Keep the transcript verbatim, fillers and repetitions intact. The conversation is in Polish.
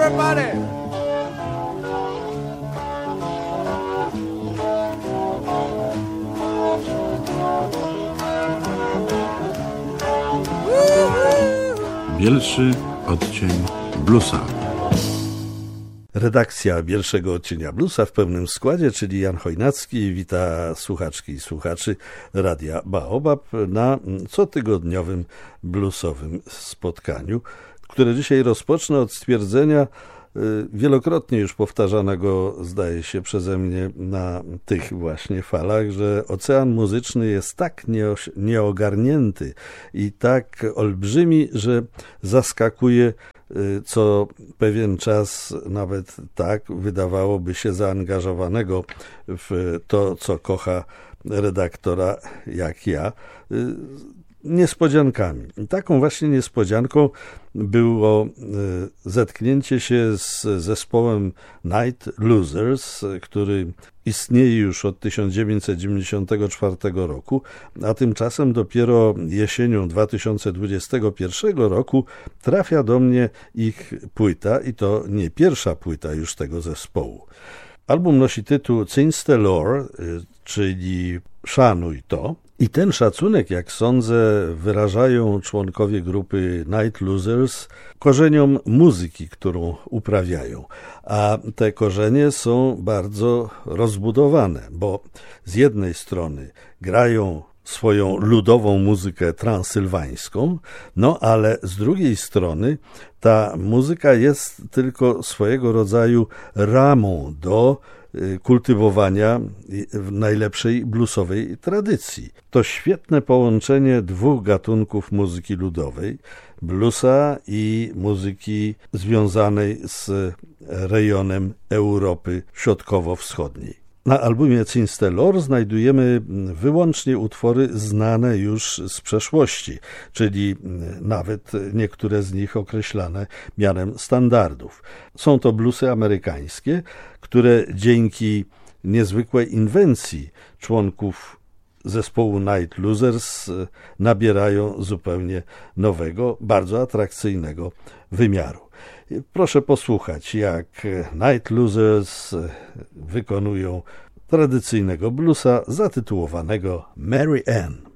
everybody. Bielszy odcień bluesa. Redakcja Bielszego Odcienia Bluesa w pełnym składzie, czyli Jan Chojnacki, wita słuchaczki i słuchaczy Radia Baobab na cotygodniowym bluesowym spotkaniu, które dzisiaj rozpocznę od stwierdzenia wielokrotnie już powtarzanego, zdaje się, przeze mnie na tych właśnie falach, że ocean muzyczny jest tak nieoś- nieogarnięty i tak olbrzymi, że zaskakuje co pewien czas nawet tak wydawałoby się zaangażowanego w to, co kocha redaktora jak ja, niespodziankami. I taką właśnie niespodzianką było zetknięcie się z zespołem Night Losers, który istnieje już od tysiąc dziewięćset dziewięćdziesiątego czwartego roku, a tymczasem dopiero jesienią dwa tysiące dwudziestego pierwszego roku trafia do mnie ich płyta i to nie pierwsza płyta już tego zespołu. Album nosi tytuł Since the Lore, czyli Szanuj to. I ten szacunek, jak sądzę, wyrażają członkowie grupy Night Losers korzeniom muzyki, którą uprawiają. A te korzenie są bardzo rozbudowane, bo z jednej strony grają swoją ludową muzykę transylwańską, no ale z drugiej strony ta muzyka jest tylko swojego rodzaju ramą do kultywowania w najlepszej bluesowej tradycji. To świetne połączenie dwóch gatunków muzyki ludowej, bluesa i muzyki związanej z rejonem Europy Środkowo-Wschodniej. Na albumie Since the Lore znajdujemy wyłącznie utwory znane już z przeszłości, czyli nawet niektóre z nich określane mianem standardów. Są to bluesy amerykańskie, które dzięki niezwykłej inwencji członków zespołu Night Losers nabierają zupełnie nowego, bardzo atrakcyjnego wymiaru. Proszę posłuchać, jak Night Losers wykonują tradycyjnego bluesa zatytułowanego Mary Ann.